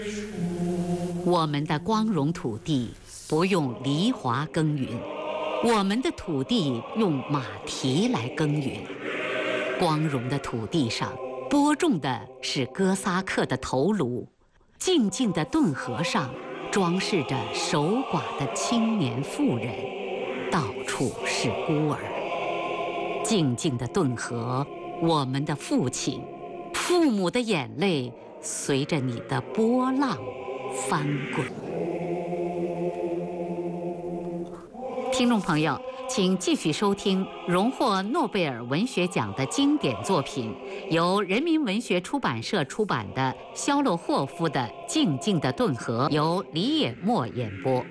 我们的光荣土地不用犁铧耕耘，我们的土地用马蹄来耕耘。光荣的土地上播种的是哥萨克的头颅，静静的顿河上装饰着守寡的青年妇人，到处是孤儿。静静的顿河，我们的父亲，父母的眼泪随着你的波浪翻滚。听众朋友，请继续收听荣获诺贝尔文学奖的经典作品，由人民文学出版社出版的肖洛霍夫的《静静的顿河》，由李野墨演播。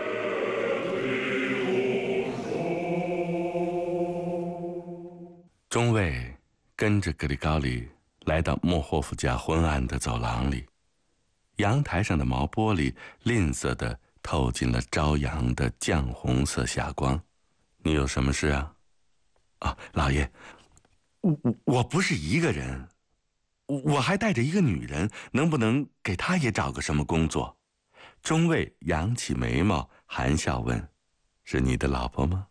中尉跟着格里高里来到莫霍夫家昏暗的走廊里，阳台上的毛玻璃吝啬地透进了朝阳的绛红色霞光。你有什么事啊？老爷，我不是一个人，我还带着一个女人，能不能给她也找个什么工作？中尉扬起眉毛，含笑问：“是你的老婆吗？”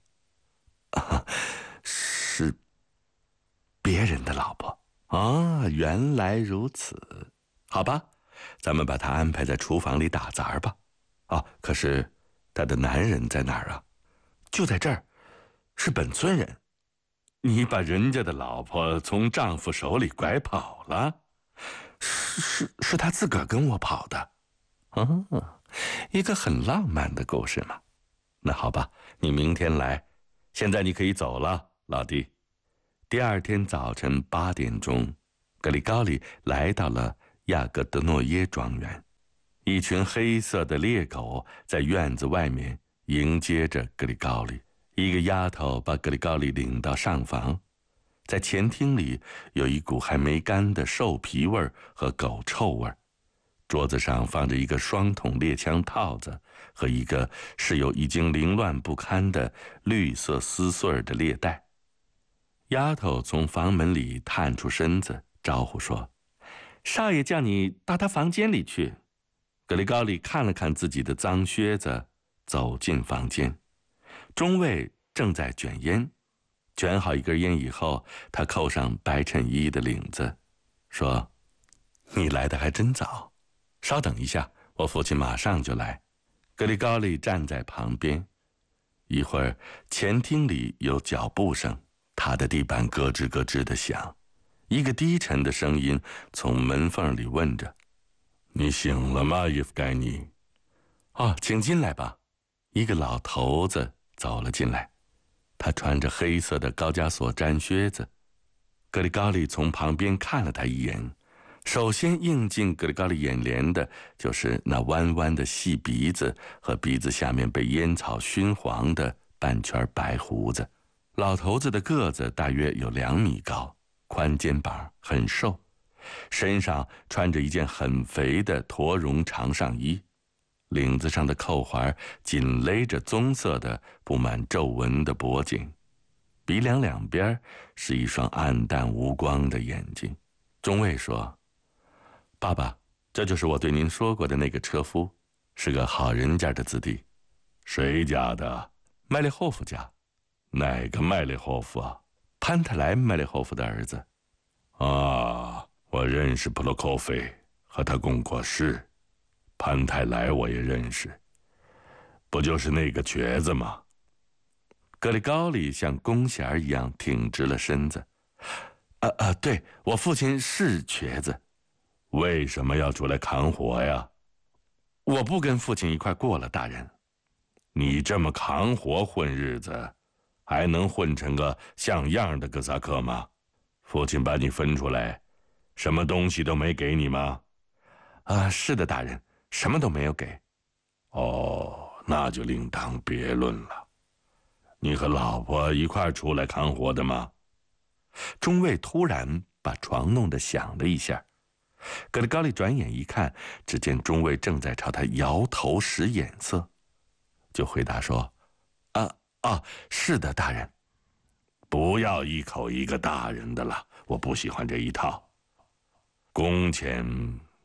是别人的老婆。原来如此。好吧，咱们把她安排在厨房里打杂吧。可是她的男人在哪儿啊？就在这儿，是本村人。你把人家的老婆从丈夫手里拐跑了？是她自个儿跟我跑的。一个很浪漫的故事嘛。那好吧，你明天来，现在你可以走了，老弟。第二天早晨8点钟，格里高里来到了亚格德诺耶庄园。一群黑色的猎狗在院子外面迎接着格里高里。一个丫头把格里高里领到上房，在前厅里有一股还没干的兽皮味和狗臭味。桌子上放着一个双筒猎枪套子和一个是有已经凌乱不堪的绿色撕碎的猎袋。丫头从房门里探出身子，招呼说：“少爷叫你到他房间里去。”格里高里看了看自己的脏靴子，走进房间。中尉正在卷烟，卷好一根烟以后，他扣上白衬衣的领子，说：“你来的还真早，稍等一下，我父亲马上就来。”格里高里站在旁边，一会儿前厅里有脚步声，他的地板咯吱咯吱地响。一个低沉的声音从门缝里问着：“你醒了吗，叶夫盖尼？”“请进来吧。”一个老头子走了进来，他穿着黑色的高加索毡靴子。格里高里从旁边看了他一眼，首先映进格里高里眼帘的就是那弯弯的细鼻子和鼻子下面被烟草熏黄的半圈白胡子。老头子的个子大约有2米高，宽肩膀，很瘦，身上穿着一件很肥的驼绒长上衣，领子上的扣环紧勒着棕色的布满皱纹的脖颈，鼻梁两边是一双暗淡无光的眼睛。中尉说：“爸爸，这就是我对您说过的那个车夫，是个好人家的子弟。”“谁家的？”“麦列霍夫家。”“哪个麦列霍夫啊？”“潘特莱麦列霍夫的儿子。”“我认识普罗科菲，和他共过事。潘泰莱我也认识，不就是那个瘸子吗？”格里高里像弓弦一样挺直了身子。对，我父亲是瘸子。”“为什么要出来扛活呀？”“我不跟父亲一块过了，大人。”“你这么扛活混日子，还能混成个像样的哥萨克吗？父亲把你分出来，什么东西都没给你吗？”“是的，大人，什么都没有给。”“那就另当别论了。你和老婆一块出来扛活的吗？”中尉突然把床弄得响了一下。格里高利转眼一看，只见中尉正在朝他摇头使眼色，就回答说：“是的，大人。”“不要一口一个大人的了，我不喜欢这一套。工钱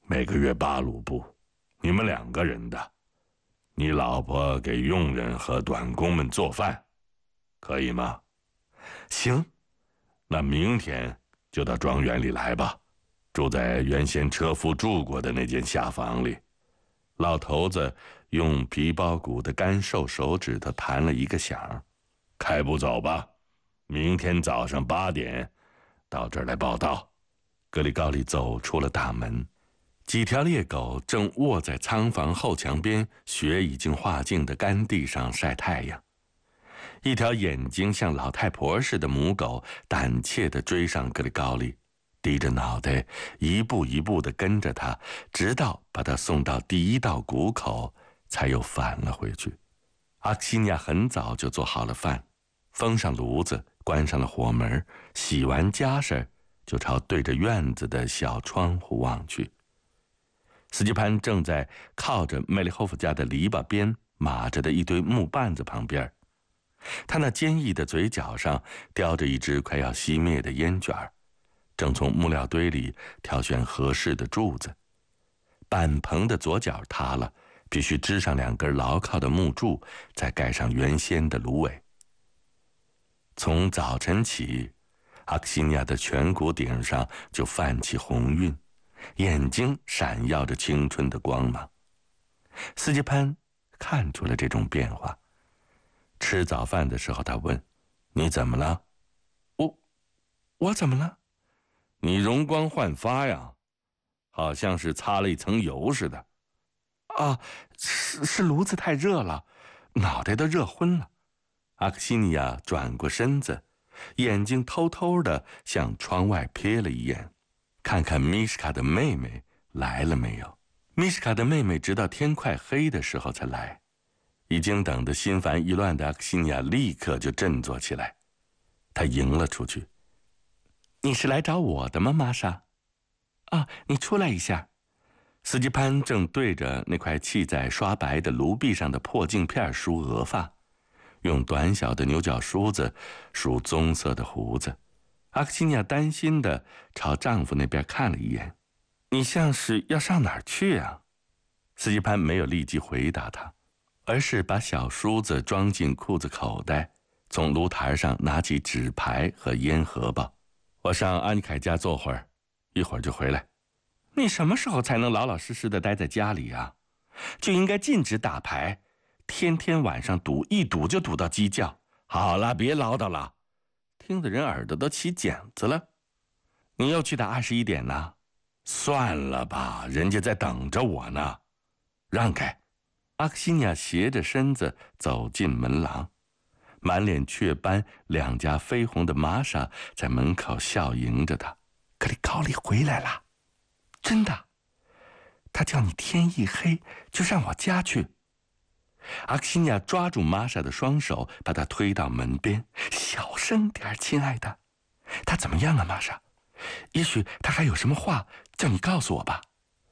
每个月8卢布，你们2个人的。你老婆给佣人和短工们做饭，可以吗？ 行。 那明天就到庄园里来吧，住在原先车夫住过的那间下房里。老头子用皮包骨的干瘦手指头弹了一个响，开步走吧，明天早上8点到这儿来报到。格里高利走出了大门，几条猎狗正卧在仓房后墙边雪已经化净的干地上晒太阳。一条眼睛像老太婆似的母狗胆怯地追上格里高利，低着脑袋一步一步地跟着他，直到把他送到第1道谷口，才又返了回去。阿克西尼亚很早就做好了饭，封上炉子，关上了火门，洗完家事，就朝对着院子的小窗户望去。斯基潘正在靠着梅利霍夫家的篱笆边码着的一堆木棒子旁边，他那坚毅的嘴角上叼着一只快要熄灭的烟卷，正从木料堆里挑选合适的柱子。板棚的左角塌了，必须支上2根牢靠的木柱，再盖上原先的芦苇。从早晨起，阿克西尼亚的颧骨顶上就泛起红晕，眼睛闪耀着青春的光芒。斯基潘看出了这种变化。吃早饭的时候，他问：“你怎么了？”“我怎么了？”“你容光焕发呀，好像是擦了一层油似的。”“ 啊，是炉子太热了，脑袋都热昏了。” 阿克西尼亚转过身子，眼睛偷偷地向窗外瞥了一眼，看看米什卡的妹妹来了没有。米什卡的妹妹直到天快黑的时候才来。已经等得心烦意乱的阿克西尼亚立刻就振作起来，他迎了出去。“你是来找我的吗，玛莎？”“ 啊，你出来一下。” 斯基潘正对着那块砌在刷白的炉壁上的破镜片梳额发，用短小的牛角梳子梳棕色的胡子。阿克西尼亚担心地朝丈夫那边看了一眼。“你像是要上哪儿去啊？”斯基潘没有立即回答他，而是把小梳子装进裤子口袋，从炉台上拿起纸牌和烟荷包。“我上安妮凯家坐会儿，一会儿就回来。”“你什么时候才能老老实实的待在家里啊？就应该禁止打牌，天天晚上赌，一赌就赌到鸡叫。”“好了，别唠叨了，听得人耳朵都起茧子了。”“你又去打21点呢？”“算了吧，人家在等着我呢。”“让开。”阿克西尼亚斜着身子走进门廊，满脸雀斑、两颊绯红的玛莎在门口笑迎着他。“格里高利回来了， 真的？他叫你天一黑就上我家去。” 阿克西尼亚抓住玛莎的双手，把她推到门边。 “小声点，亲爱的。他怎么样啊，玛莎？也许他还有什么话叫你告诉我吧。”“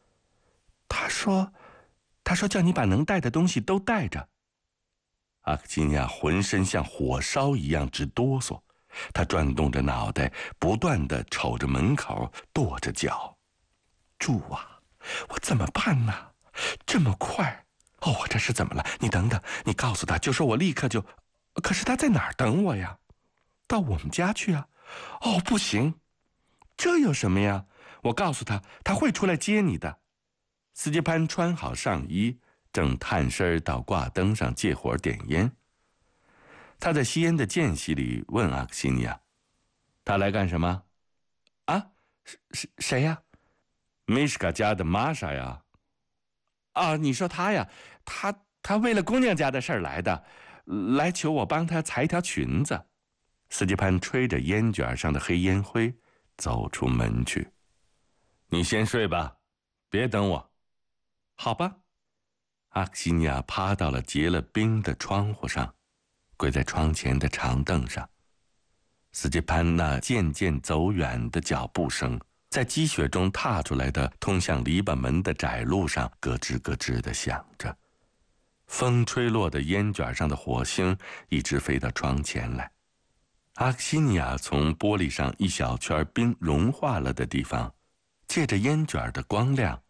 他说叫你把能带的东西都带着。” 阿克西尼亚浑身像火烧一样直哆嗦，他转动着脑袋，不断地瞅着门口，跺着脚。 “主啊，我怎么办呢？这么快！哦，我这是怎么了？你等等，你告诉他，就说我立刻就……可是他在哪儿等我呀？到我们家去啊？哦，不行，这有什么呀？我告诉他，他会出来接你的。” 斯基潘穿好上衣，正探身到挂灯上借火点烟。他在吸烟的间隙里问阿克西尼亚：“他来干什么？”“ 啊，谁呀？”“ 米什卡家的玛莎呀。”“ 啊，你说他呀？他为了姑娘家的事儿来的，来求我帮他裁一条裙子。” 斯基潘吹着烟卷上的黑烟灰，走出门去。“你先睡吧，别等我。”“ 好吧。” 阿克西尼亚趴到了结了冰的窗户上，跪在窗前的长凳上。斯基潘那渐渐走远的脚步声，在积雪中踏出来的通向篱笆门的窄路上咯吱咯吱地响着。风吹落的烟卷上的火星一直飞到窗前来。阿克西尼亚从玻璃上一小圈冰融化了的地方，借着烟卷的光亮，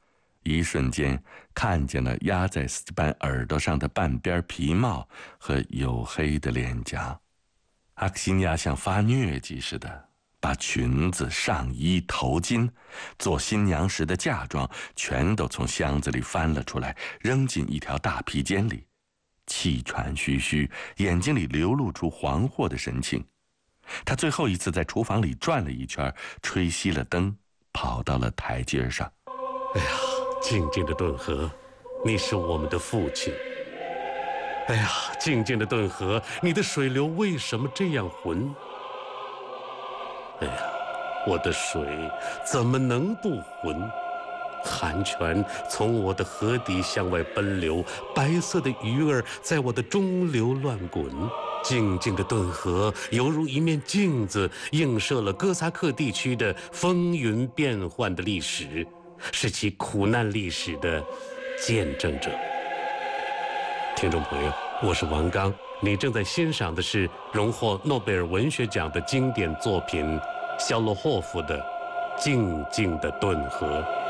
一瞬间看见了压在斯蒂班耳朵上的半边皮帽和黝黑的脸颊。阿克西尼亚像发疟疾似的，把裙子、上衣、头巾、做新娘时的嫁妆全都从箱子里翻了出来，扔进一条大披肩里，气喘吁吁，眼睛里流露出惶惑的神情。他最后一次在厨房里转了一圈，吹熄了灯，跑到了台阶上。 哎呀，静静的顿河，你是我们的父亲。哎呀，静静的顿河，你的水流为什么这样浑？哎呀，我的水怎么能不浑？寒泉从我的河底向外奔流，白色的鱼儿在我的中流乱滚。静静的顿河犹如一面镜子，映射了哥萨克地区的风云变幻的历史，是其苦难历史的见证者。听众朋友，我是王刚，你正在欣赏的是荣获诺贝尔文学奖的经典作品肖洛霍夫的《静静的顿河》。